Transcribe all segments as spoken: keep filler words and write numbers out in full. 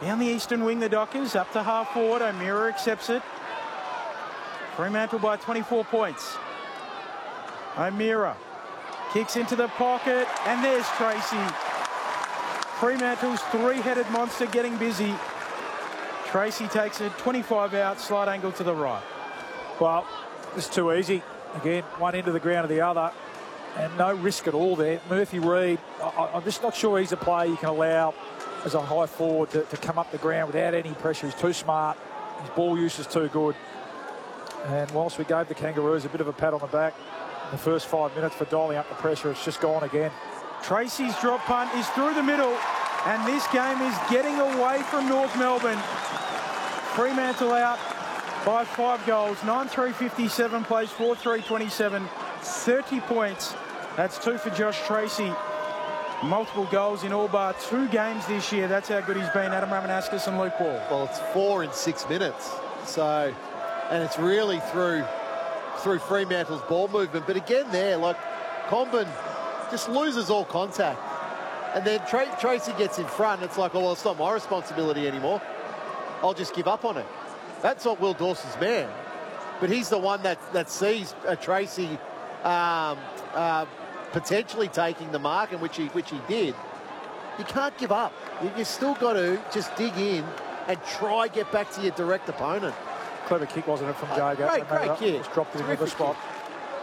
Down the eastern wing, the Dockers, up to half forward. O'Meara accepts it. Fremantle by twenty-four points. O'Meara kicks into the pocket, and there's Tracy. Fremantle's three-headed monster getting busy. Tracy takes it, twenty-five out, slight angle to the right. Well, it's too easy. Again, one end of the ground to the other, and no risk at all there. Murphy Reid, I, I'm just not sure he's a player you can allow as a high forward to, to come up the ground without any pressure. He's too smart. His ball use is too good. And whilst we gave the Kangaroos a bit of a pat on the back in the first five minutes for dialing up the pressure, it's just gone again. Tracy's drop punt is through the middle, and this game is getting away from North Melbourne. Fremantle out by five goals. nine three fifty-seven plays four three twenty-seven. thirty points. That's two for Josh Tracy. Multiple goals in all bar two games this year. That's how good he's been. Adam Ramanauskas and Luke Ball. Well, it's four in six minutes. So, and it's really through through Fremantle's ball movement. But again there, like, Comben just loses all contact. And then Tra Tracy gets in front. It's like, oh, well, it's not my responsibility anymore. I'll just give up on it. That's not Will Dawson's man. But he's the one that, that sees uh, Tracy um, uh, potentially taking the mark, and which he, which he did. You can't give up. You, you still got to just dig in and try get back to your direct opponent. Clever kick, wasn't it, from Jago? Great, great kick. Just dropped it in the spot. Kick.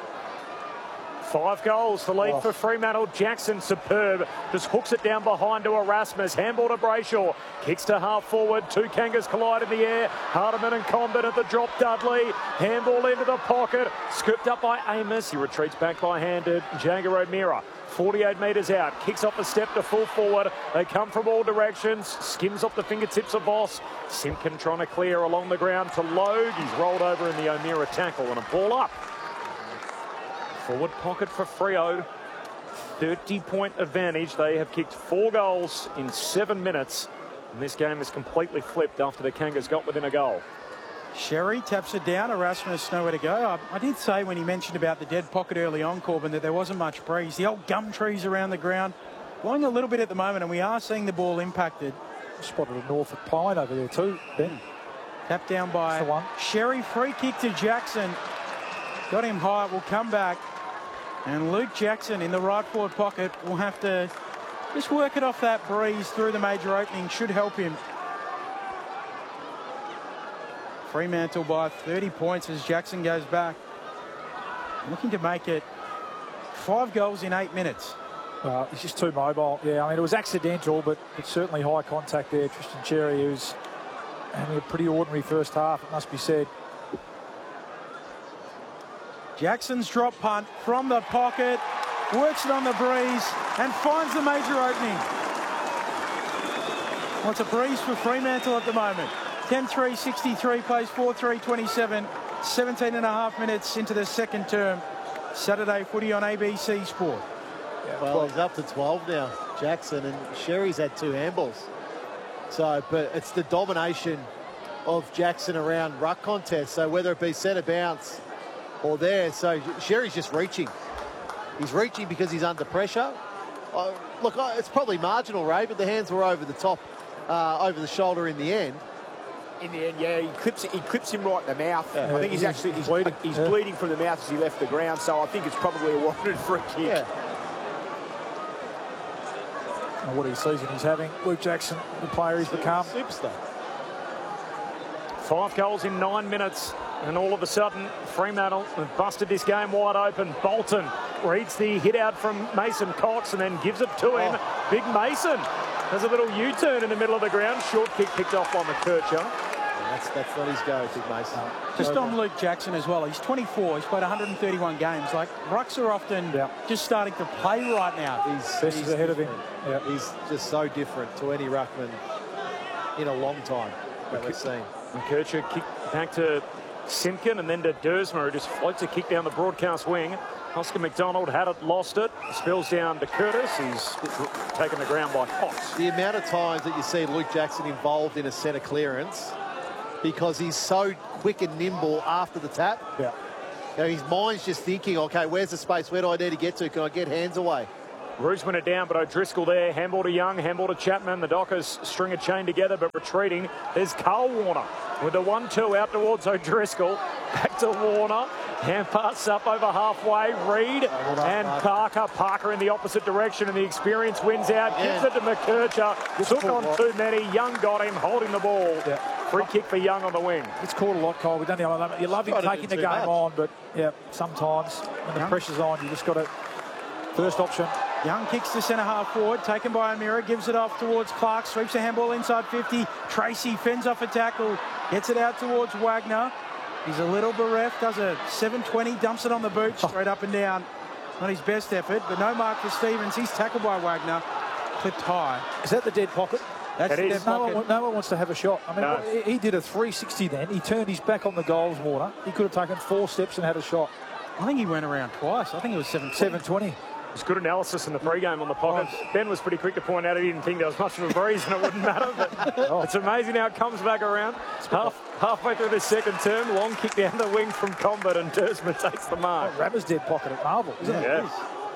Five goals, the lead oh. for Fremantle. Jackson, superb. Just hooks it down behind to Erasmus. Handball to Brayshaw. Kicks to half forward. Two Kangas collide in the air. Hardiman and Comben at the drop. Dudley. Handball into the pocket. Scooped up by Amos. He retreats back by-handed. Jago O'Meara. forty-eight metres out. Kicks off a step to full forward. They come from all directions. Skims off the fingertips of Voss. Simpkin trying to clear along the ground to Logue. He's rolled over in the O'Meara tackle and a ball up. Forward pocket for Freo. thirty point advantage. They have kicked four goals in seven minutes. And this game is completely flipped after the Kangas got within a goal. Sherry taps it down. Erasmus nowhere to go. I, I did say when he mentioned about the dead pocket early on, Corbin, that there wasn't much breeze. The old gum trees around the ground blowing a little bit at the moment, and we are seeing the ball impacted. Spotted a Norfolk Pine over there too, Ben. Tapped down by one. Sherry. Free kick to Jackson. Got him high. Will come back. And Luke Jackson in the right forward pocket will have to just work it off that breeze through the major opening. Should help him. Fremantle by thirty points as Jackson goes back. Looking to make it five goals in eight minutes. Uh, he's just too mobile. Yeah, I mean, it was accidental, but it's certainly high contact there. Tristan Cherry, who's having a pretty ordinary first half, it must be said. Jackson's drop punt from the pocket, works it on the breeze and finds the major opening. Well, it's a breeze for Fremantle at the moment. ten three sixty-three plays four three twenty-seven, seventeen and a half minutes into the second term. Saturday footy on A B C Sport. Yeah, well, he's up to twelve now, Jackson, and Sherry's had two handballs. So, but it's the domination of Jackson around ruck contests. So whether it be centre bounce or there, so Sherry's just reaching. He's reaching because he's under pressure. Uh, look, uh, it's probably marginal, Ray, but the hands were over the top, uh, over the shoulder in the end. In the end, yeah, he clips he clips him right in the mouth. Yeah. I think he's, he's actually he's bleeding. He's yeah. bleeding from the mouth as he left the ground. So I think it's probably a warranted free kick. Yeah. And what a season he's having. Luke Jackson, the player he's become. Superstar. Five goals in nine minutes. And all of a sudden, Fremantle have busted this game wide open. Bolton reads the hit out from Mason Cox and then gives it to him. Oh. Big Mason has a little U-turn in the middle of the ground. Short kick picked off by McKercher. Yeah, that's, that's not his go, Big Mason. Just on Luke Jackson as well. He's twenty-four. He's played one hundred thirty-one games. Like, rucks are often yeah. just starting to play right now. He's, he's ahead of him. Yeah. He's just so different to any ruckman in a long time that we've seen. McKercher kick back to Simpkin and then to Dersma, who just floats a kick down the broadcast wing. Oscar McDonald had it, lost it. Spills down to Curtis. He's taken the ground by Cox. The amount of times that you see Luke Jackson involved in a centre clearance because he's so quick and nimble after the tap. Yeah. You know, his mind's just thinking, okay, where's the space? Where do I need to get to? Can I get hands away? Roos went it down, but O'Driscoll there. Handball to Young, handball to Chapman. The Dockers string a chain together, but retreating. There's Carl Warner with the one two out towards O'Driscoll. Back to Warner. Hand pass up over halfway. Reed and Parker. Parker in the opposite direction, and the experience wins out. Gives it to McKercher. Took on too many. Young got him, holding the ball. Yeah. Free kick for Young on the wing. It's caught a lot, Cole. We don't know. You love him taking the game much. on, but yeah, sometimes when the Young. pressure's on, you just got to. First option. Young kicks to centre half forward, taken by O'Meara, gives it off towards Clark, sweeps a handball inside fifty. Tracy fends off a tackle, gets it out towards Wagner. He's a little bereft, does a seven twenty, dumps it on the boot, straight up and down. Not his best effort, but no mark for Stevens. He's tackled by Wagner, clipped high. Is that the dead pocket? That's it the is. dead No pocket. one, no one wants to have a shot. I mean, No. he, he did a three sixty then. He turned his back on the goals, Warner. He could have taken four steps and had a shot. I think he went around twice. I think it was seven twenty. seven twenty. It's good analysis in the pre-game on the pocket. Ben was pretty quick to point out he didn't think there was much of a breeze and it wouldn't matter. But Oh. it's amazing how it comes back around. Half, halfway through the second term, long kick down the wing from Combat, and Dersman takes the mark. Rabber's dead pocket at Marvel, isn't it? Yeah.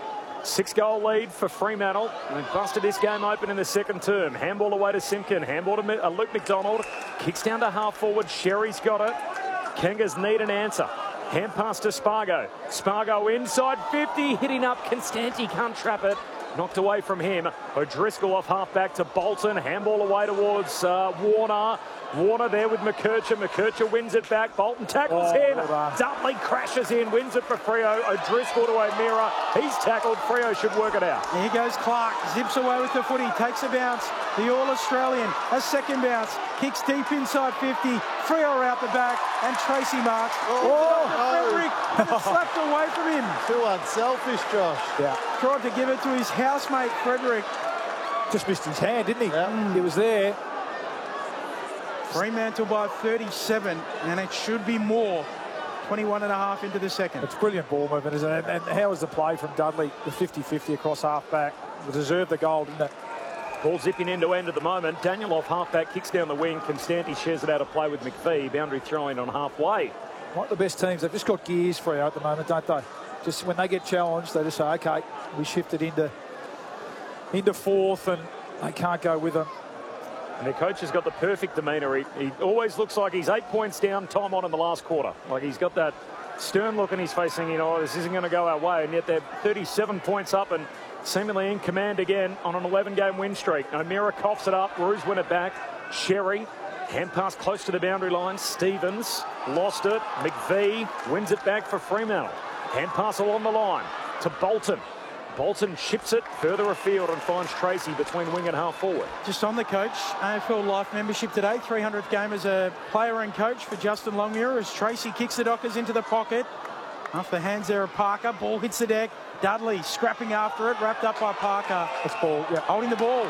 Six-goal lead for Fremantle. And busted this game open in the second term. Handball away to Simpkin. Handball to Mi- uh, Luke McDonald. Kicks down to half forward. Sherry's got it. Kangas need an answer. Hand pass to Spargo. Spargo inside fifty. Hitting up Constanti. Can't trap it. Knocked away from him. O'Driscoll off half back to Bolton. Handball away towards uh, Warner. Warner there with McKercher. McKercher wins it back. Bolton tackles Oh, him. well done. Dudley crashes in, wins it for Freo. O'Driscoll to O'Meara. He's tackled. Freo should work it out. Here goes Clark, zips away with the footy, takes a bounce. The All-Australian, a second bounce, kicks deep inside fifty. Freo out the back, and Tracy marks. Oh, Oh, no. Frederick slapped away from him. Too unselfish, Josh. Yeah. Tried to give it to his housemate, Frederick. Just missed his hand, didn't he? Yeah. He was there. Fremantle by thirty-seven, and it should be more. twenty-one and a half into the second. It's brilliant ball movement, isn't it? And how was the play from Dudley, the fifty fifty across half back? Deserved the goal, didn't it? Ball zipping end to end at the moment. Daniel off halfback kicks down the wing. Constanti shares it out of play with McPhee. Boundary throwing on halfway. Like the best teams, they've just got gears for you at the moment, don't they? Just when they get challenged, they just say, okay, we shifted into into fourth, and they can't go with them. And the coach has got the perfect demeanour. He, he always looks like he's eight points down, time on in the last quarter. Like he's got that stern look in his face saying, you know, this isn't going to go our way. And yet they're thirty-seven points up and seemingly in command again on an eleven-game win streak. O'Meara coughs it up. Roos win it back. Sherry, hand pass close to the boundary line. Stevens lost it. McVee wins it back for Fremantle. Hand pass along the line to Bolton. Bolton ships it further afield and finds Tracy between wing and half forward. Just on the coach, A F L Life membership today, three hundredth game as a player and coach for Justin Longmuir as Tracy kicks the Dockers into the pocket. Off the hands there of Parker, ball hits the deck. Dudley scrapping after it, wrapped up by Parker. It's ball, yeah. Holding the ball.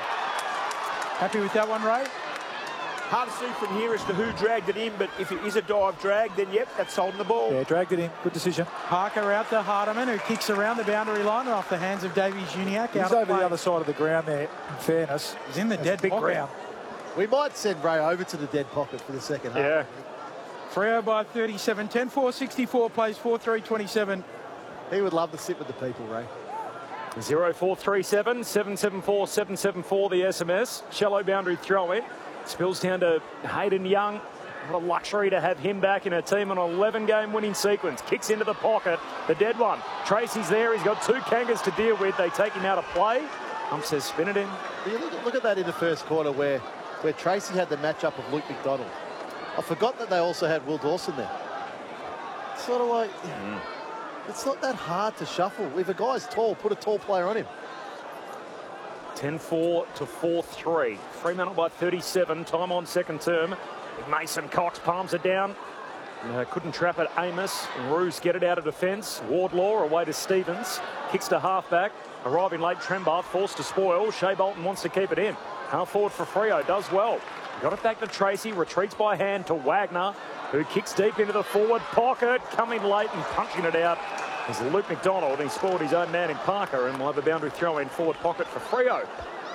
Happy with that one, Ray? Hard to see from here as to who dragged it in, but if it is a dive drag, then yep, that's holding the ball. Yeah, dragged it in. Good decision. Parker out to Hardiman, who kicks around the boundary line and off the hands of Davies Uniacke. He's out over of play. the other side of the ground there, in fairness. He's in the That's dead big pocket. ground. We might send Ray over to the dead pocket for the second half. Yeah. Freo by thirty-seven, ten four sixty-four, plays four three twenty-seven. He would love to sit with the people, Ray. zero four three seven, seven seven four, seven seven four the S M S. Shallow boundary throw in. Spills down to Hayden Young. What a luxury to have him back in a team on an eleven-game winning sequence. Kicks into the pocket. The dead one. Tracy's there. He's got two Kangas to deal with. They take him out of play. Um says spin it in. You look, look at that in the first quarter where, where Tracy had the matchup of Luke McDonald. I forgot that they also had Will Dawson there. Sort of like, Mm. it's not that hard to shuffle. If a guy's tall, put a tall player on him. ten four to four three. Fremantle by thirty-seven. Time on second term. Mason Cox palms it down. Uh, couldn't trap it. Amos. Roos get it out of defence. Wardlaw away to Stevens. Kicks to halfback. Arriving late, Trembath forced to spoil. Shea Bolton wants to keep it in. Half forward for Freo. Does well. Got it back to Tracy. Retreats by hand to Wagner, who kicks deep into the forward pocket. Coming late and punching it out is Luke McDonald. He spoiled his own man in Parker and will have a boundary throw in forward pocket for Freo.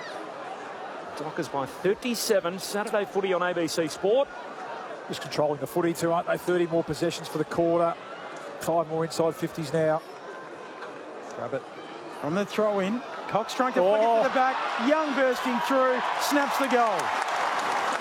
Dockers by thirty-seven. Saturday footy on A B C Sport. Just controlling the footy too, aren't they? thirty more possessions for the quarter. Five more inside fifties now. Grab it. On the throw in, Cox trying to Oh. flick it to the back. Young bursting through, snaps the goal.